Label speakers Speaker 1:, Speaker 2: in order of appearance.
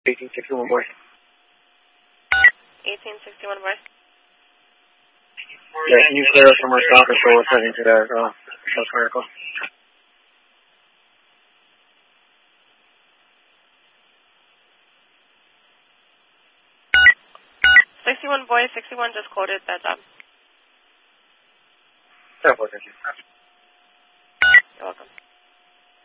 Speaker 1: 1861 boy.
Speaker 2: 1861 boy.
Speaker 1: Yeah, can you clear us from our stop and show what's heading to that South Miracle?
Speaker 2: 61 boy, 61 just quoted that job.
Speaker 1: Thank you.
Speaker 2: You're welcome.